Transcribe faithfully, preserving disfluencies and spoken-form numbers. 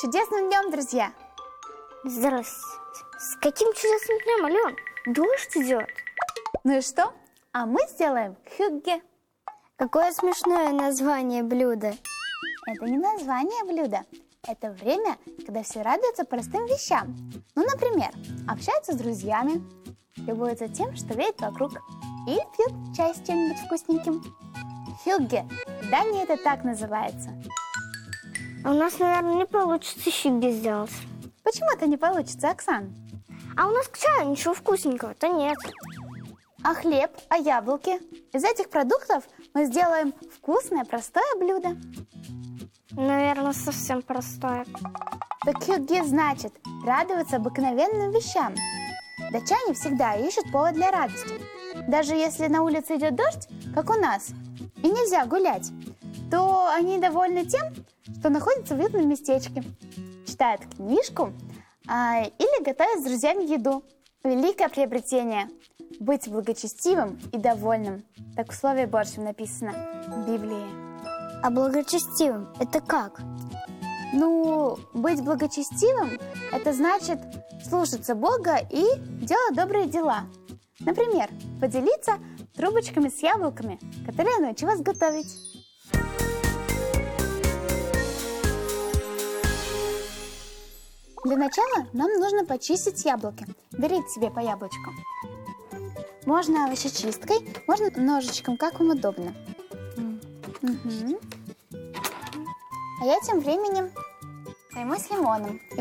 чудесным днем, друзья! Здравствуйте. С каким чудесным днем, Ален? Дождь идет. Ну и что? А мы сделаем хюгге. Какое смешное название блюда. Это не название блюда. Это время, когда все радуются простым вещам. Ну, например, общаются с друзьями, любуются тем, что видят вокруг, и пьют чай с чем-нибудь вкусненьким. Хюгге. В Дании это так называется. А у нас, наверное, не получится хюгге сделать. Почему это не получится, Оксан? А у нас к чаю ничего вкусненького-то нет. А хлеб, а яблоки? Из этих продуктов мы сделаем вкусное, простое блюдо. Наверное, совсем простое. Так хюгге значит радоваться обыкновенным вещам. Датчане всегда ищут повод для радости. Даже если на улице идет дождь, как у нас, и нельзя гулять, то они довольны тем, что находятся в уютном местечке, читают книжку а, или готовят с друзьями еду. Великое приобретение – быть благочестивым и довольным. Так в слове Божьем написано в Библии. А благочестивым – это как? Ну, быть благочестивым – это значит слушаться Бога и делать добрые дела. Например, поделиться трубочками с яблоками, которые я научу вас готовить. Для начала нам нужно почистить яблоки. Берите себе по яблочку. Можно овощечисткой, можно ножичком, как вам удобно. Угу. А я тем временем займусь лимоном.